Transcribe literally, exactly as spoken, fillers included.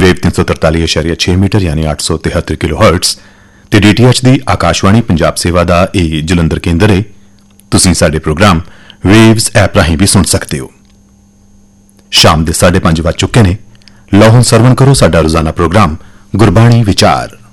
Wave तीन सौ तरताली अशारिया छे मीटर यानी आठ सौ तिहत्तर किलो हर्ट्स ते डीटीएच दी आकाशवाणी पंजाब सेवा दा ए जलंधर केंद्र है। तुसीं साडे प्रोग्राम वेव्स ऐप राहीं भी सुन सकते हो। शाम दे साढ़े पांच बज चुके ने। लौ हुण सरवण करो साडा रोजाना प्रोग्राम गुरबाणी विचार।